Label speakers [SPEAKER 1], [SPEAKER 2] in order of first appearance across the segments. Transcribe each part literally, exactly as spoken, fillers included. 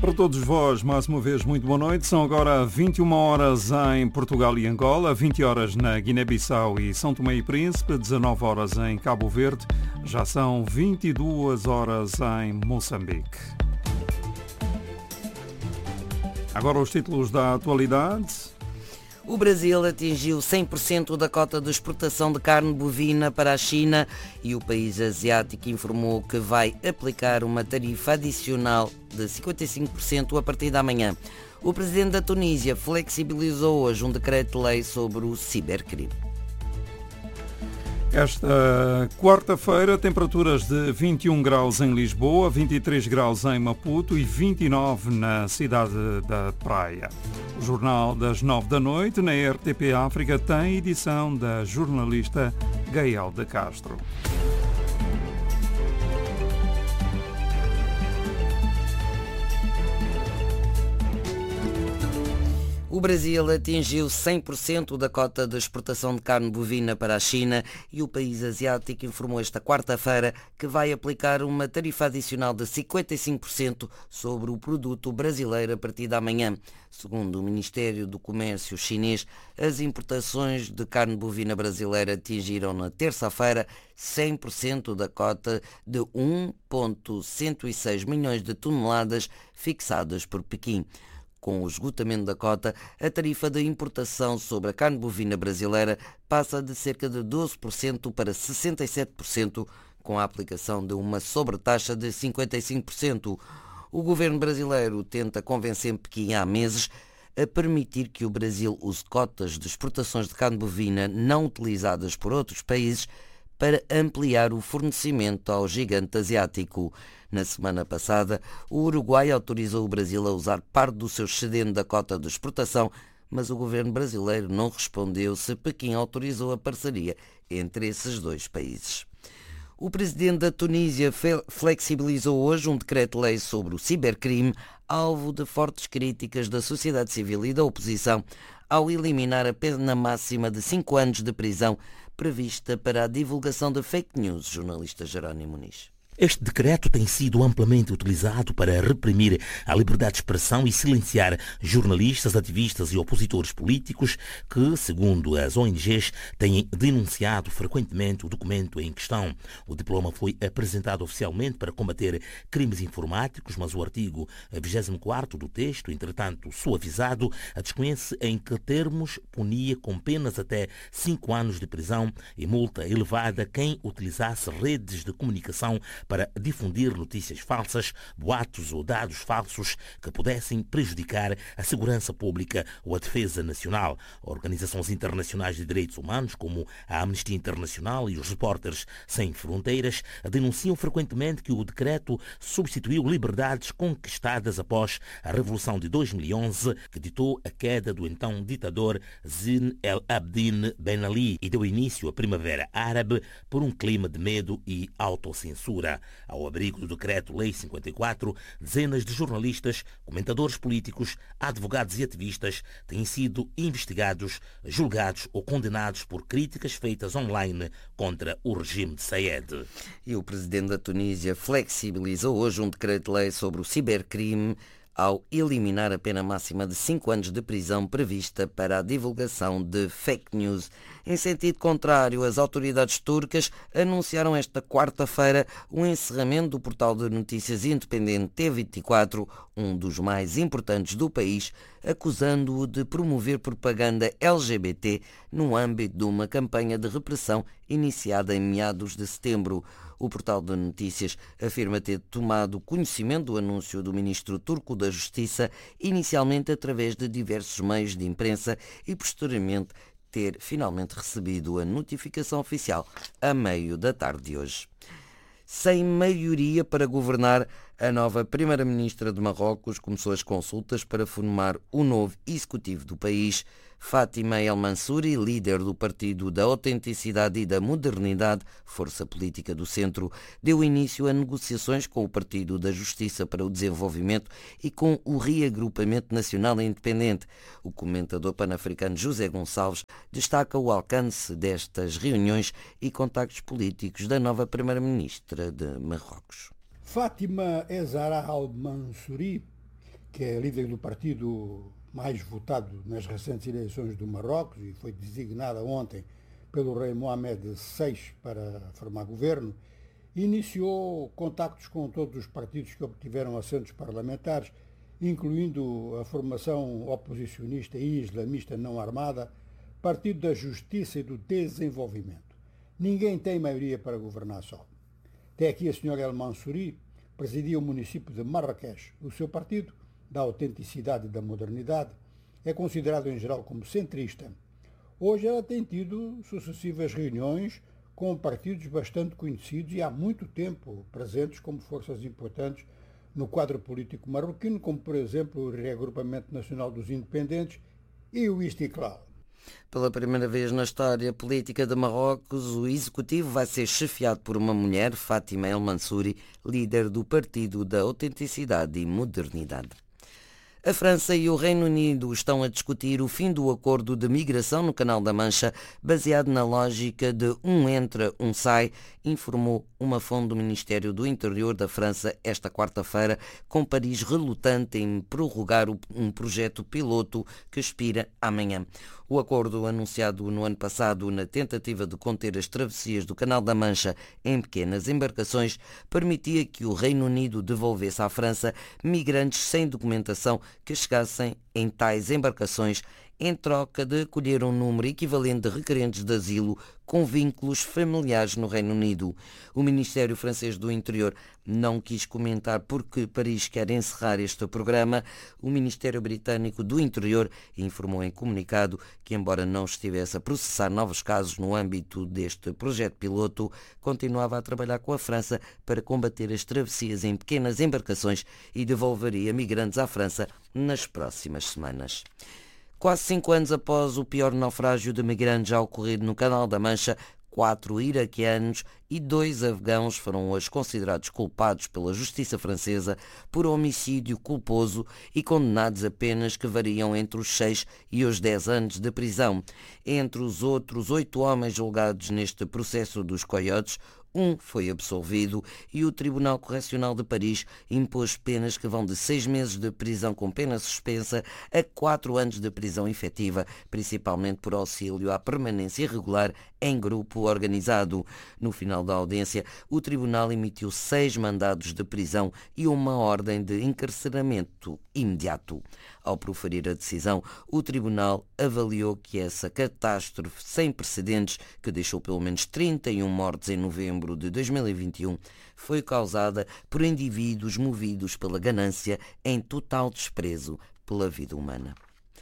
[SPEAKER 1] Para todos vós, mais uma vez, muito boa noite. São agora vinte e uma horas em Portugal e Angola, vinte horas na Guiné-Bissau e São Tomé e Príncipe, dezanove horas em Cabo Verde, já são vinte e duas horas em Moçambique. Agora os títulos da atualidade.
[SPEAKER 2] O Brasil atingiu cem por cento da cota de exportação de carne bovina para a China e o país asiático informou que vai aplicar uma tarifa adicional de cinquenta e cinco por cento a partir da manhã. O presidente da Tunísia flexibilizou hoje um decreto-lei sobre o cibercrime.
[SPEAKER 1] Esta quarta-feira, temperaturas de vinte e um graus em Lisboa, vinte e três graus em Maputo e vinte e nove na cidade da Praia. O Jornal das nove da noite, na R T P África, tem edição da jornalista Gael de Castro.
[SPEAKER 2] O Brasil atingiu cem por cento da cota de exportação de carne bovina para a China e o país asiático informou esta quarta-feira que vai aplicar uma tarifa adicional de cinquenta e cinco por cento sobre o produto brasileiro a partir da manhã. Segundo o Ministério do Comércio chinês, as importações de carne bovina brasileira atingiram na terça-feira cem por cento da cota de um vírgula cento e seis milhões de toneladas fixadas por Pequim. Com o esgotamento da cota, a tarifa de importação sobre a carne bovina brasileira passa de cerca de doze por cento para sessenta e sete por cento, com a aplicação de uma sobretaxa de cinquenta e cinco por cento. O governo brasileiro tenta convencer Pequim há meses a permitir que o Brasil use cotas de exportações de carne bovina não utilizadas por outros países para ampliar o fornecimento ao gigante asiático. Na semana passada, o Uruguai autorizou o Brasil a usar parte do seu excedente da cota de exportação, mas o governo brasileiro não respondeu se Pequim autorizou a parceria entre esses dois países. O presidente da Tunísia flexibilizou hoje um decreto-lei sobre o cibercrime, alvo de fortes críticas da sociedade civil e da oposição, ao eliminar a pena máxima de cinco anos de prisão prevista para a divulgação de fake news, jornalista Jerónimo Muniz.
[SPEAKER 3] Este decreto tem sido amplamente utilizado para reprimir a liberdade de expressão e silenciar jornalistas, ativistas e opositores políticos que, segundo as O N Gs, têm denunciado frequentemente o documento em questão. O diploma foi apresentado oficialmente para combater crimes informáticos, mas o artigo vigésimo quarto do texto, entretanto suavizado, desconhece em que termos punia com penas até cinco anos de prisão e multa elevada quem utilizasse redes de comunicação para difundir notícias falsas, boatos ou dados falsos que pudessem prejudicar a segurança pública ou a defesa nacional. Organizações internacionais de direitos humanos, como a Amnistia Internacional e os Repórteres Sem Fronteiras, denunciam frequentemente que o decreto substituiu liberdades conquistadas após a Revolução de dois mil e onze, que ditou a queda do então ditador Zine El Abidine Ben Ali e deu início à Primavera Árabe por um clima de medo e autocensura. Ao abrigo do Decreto-Lei cinquenta e quatro, dezenas de jornalistas, comentadores políticos, advogados e ativistas têm sido investigados, julgados ou condenados por críticas feitas online contra o regime de Saed.
[SPEAKER 2] E o presidente da Tunísia flexibilizou hoje um decreto-lei sobre o cibercrime ao eliminar a pena máxima de cinco anos de prisão prevista para a divulgação de fake news. Em sentido contrário, as autoridades turcas anunciaram esta quarta-feira o encerramento do portal de notícias independente T vinte e quatro, um dos mais importantes do país, acusando-o de promover propaganda L G B T no âmbito de uma campanha de repressão iniciada em meados de setembro. O portal de notícias afirma ter tomado conhecimento do anúncio do ministro turco da Justiça, inicialmente através de diversos meios de imprensa e, posteriormente, ter finalmente recebido a notificação oficial a meio da tarde de hoje. Sem maioria para governar, a nova primeira-ministra de Marrocos começou as consultas para formar o novo executivo do país. Fátima El Mansouri, líder do Partido da Autenticidade e da Modernidade, força política do centro, deu início a negociações com o Partido da Justiça para o Desenvolvimento e com o Reagrupamento Nacional Independente. O comentador pan-africano José Gonçalves destaca o alcance destas reuniões e contactos políticos da nova primeira-ministra de Marrocos.
[SPEAKER 4] Fátima El Zahra Al Mansouri que é líder do partido mais votado nas recentes eleições do Marrocos e foi designada ontem pelo rei Mohamed seis para formar governo, iniciou contactos com todos os partidos que obtiveram assentos parlamentares, incluindo a formação oposicionista e islamista não armada, Partido da Justiça e do Desenvolvimento. Ninguém tem maioria para governar só. Até aqui a senhora El Mansouri presidia o município de Marrakech. O seu partido, da autenticidade e da modernidade, é considerado em geral como centrista. Hoje ela tem tido sucessivas reuniões com partidos bastante conhecidos e há muito tempo presentes como forças importantes no quadro político marroquino, como por exemplo o Reagrupamento Nacional dos Independentes e o Istiklal.
[SPEAKER 2] Pela primeira vez na história política de Marrocos, o executivo vai ser chefiado por uma mulher, Fátima El Mansouri, líder do Partido da Autenticidade e Modernidade. A França e o Reino Unido estão a discutir o fim do acordo de migração no Canal da Mancha, baseado na lógica de um entra, um sai, informou uma fonte do Ministério do Interior da França esta quarta-feira, com Paris relutante em prorrogar um projeto piloto que expira amanhã. O acordo, anunciado no ano passado na tentativa de conter as travessias do Canal da Mancha em pequenas embarcações, permitia que o Reino Unido devolvesse à França migrantes sem documentação que chegassem em tais embarcações em troca de acolher um número equivalente de requerentes de asilo com vínculos familiares no Reino Unido. O Ministério francês do Interior não quis comentar porque Paris quer encerrar este programa. O Ministério britânico do Interior informou em comunicado que, embora não estivesse a processar novos casos no âmbito deste projeto piloto, continuava a trabalhar com a França para combater as travessias em pequenas embarcações e devolveria migrantes à França nas próximas semanas. Quase cinco anos após o pior naufrágio de migrantes já ocorrido no Canal da Mancha, quatro iraquianos e dois afegãos foram hoje considerados culpados pela justiça francesa por homicídio culposo e condenados a penas que variam entre os seis e os dez anos de prisão. Entre os outros oito homens julgados neste processo dos coiotes, um foi absolvido e o Tribunal Correcional de Paris impôs penas que vão de seis meses de prisão com pena suspensa a quatro anos de prisão efetiva, principalmente por auxílio à permanência irregular em grupo organizado. No final da audiência, o Tribunal emitiu seis mandados de prisão e uma ordem de encarceramento imediato. Ao proferir a decisão, o Tribunal avaliou que essa catástrofe sem precedentes, que deixou pelo menos trinta e um mortos em novembro de dois mil e vinte e um, foi causada por indivíduos movidos pela ganância em total desprezo pela vida humana.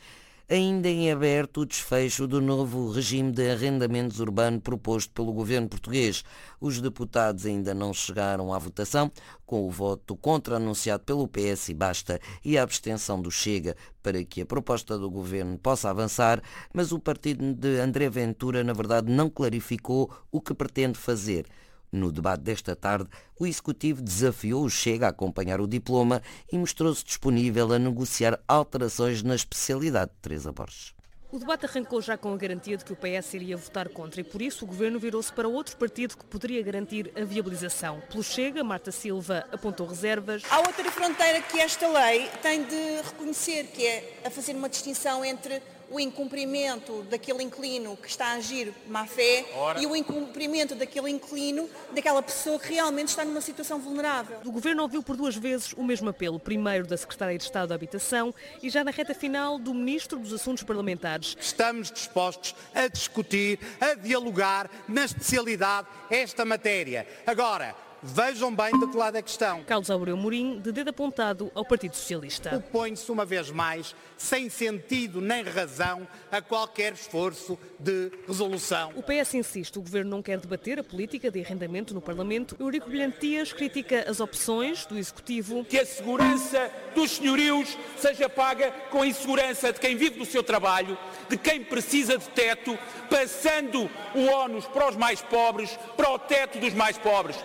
[SPEAKER 2] Ainda em aberto o desfecho do novo regime de arrendamentos urbano proposto pelo governo português. Os deputados ainda não chegaram à votação, com o voto contra anunciado pelo P S e Basta e a abstenção do Chega para que a proposta do governo possa avançar, mas o partido de André Ventura, na verdade, não clarificou o que pretende fazer. No debate desta tarde, o Executivo desafiou o Chega a acompanhar o diploma e mostrou-se disponível a negociar alterações na especialidade de Teresa Borges.
[SPEAKER 5] O debate arrancou já com a garantia de que o P S iria votar contra e, por isso, o Governo virou-se para outro partido que poderia garantir a viabilização. Pelo Chega, Marta Silva apontou reservas.
[SPEAKER 6] Há outra fronteira que esta lei tem de reconhecer, que é a fazer uma distinção entre o incumprimento daquele inquilino que está a agir má-fé e o incumprimento daquele inquilino, daquela pessoa que realmente está numa situação vulnerável.
[SPEAKER 5] O Governo ouviu por duas vezes o mesmo apelo, primeiro da Secretária de Estado da Habitação e já na reta final do Ministro dos Assuntos Parlamentares.
[SPEAKER 7] Estamos dispostos a discutir, a dialogar na especialidade esta matéria. Agora, vejam bem de que lado é que estão.
[SPEAKER 5] Carlos Aureu Mourinho, de dedo apontado ao Partido Socialista.
[SPEAKER 7] Opõe-se uma vez mais, sem sentido nem razão, a qualquer esforço de resolução.
[SPEAKER 5] O P S insiste, o Governo não quer debater a política de arrendamento no Parlamento. Eurico Brilhante Dias critica as opções do Executivo.
[SPEAKER 8] Que a segurança dos senhorios seja paga com a insegurança de quem vive do seu trabalho, de quem precisa de teto, passando o ónus para os mais pobres, para o teto dos mais pobres.
[SPEAKER 5] A esquerda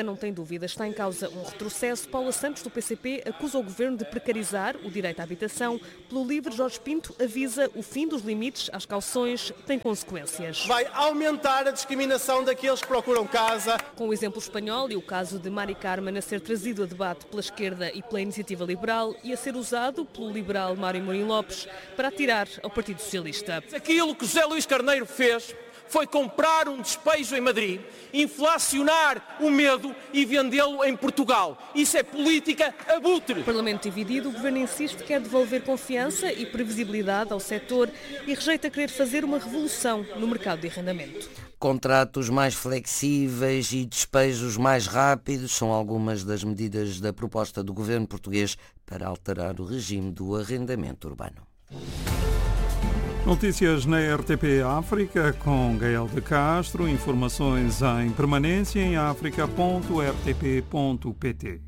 [SPEAKER 5] não tem dúvida, está em causa um retrocesso. Paula Santos, do P C P, acusa o Governo de precarizar o direito à habitação. Pelo LIVRE, Jorge Pinto avisa o fim dos limites às cauções tem consequências.
[SPEAKER 9] Vai aumentar a discriminação daqueles que procuram casa.
[SPEAKER 5] Com o exemplo espanhol e o caso de Mari Carmen a ser trazido a debate pela esquerda e pela Iniciativa Liberal e a ser usado pelo liberal Mário Mourinho Lopes para atirar ao Partido Socialista.
[SPEAKER 8] Aquilo que José Luís Carneiro fez foi comprar um despejo em Madrid, inflacionar o medo e vendê-lo em Portugal. Isso é política abutre.
[SPEAKER 5] O Parlamento dividido, o Governo insiste que quer devolver confiança e previsibilidade ao setor e rejeita querer fazer uma revolução no mercado de arrendamento.
[SPEAKER 2] Contratos mais flexíveis e despejos mais rápidos são algumas das medidas da proposta do Governo português para alterar o regime do arrendamento urbano.
[SPEAKER 1] Notícias na R T P África com Gael de Castro. Informações em permanência em africa ponto r t p ponto p t.